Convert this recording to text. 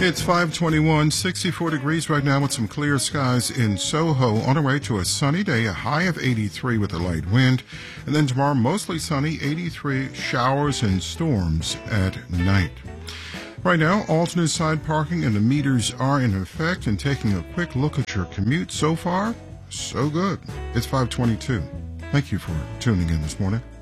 It's 521, 64 degrees right now with some clear skies in Soho. On our way to a sunny day, a high of 83 with a light wind. And then tomorrow, mostly sunny, 83, showers and storms at night. Right now, alternate side parking and the meters are in effect. And taking a quick look at your commute so far, so good. It's 522. Thank you for tuning in this morning.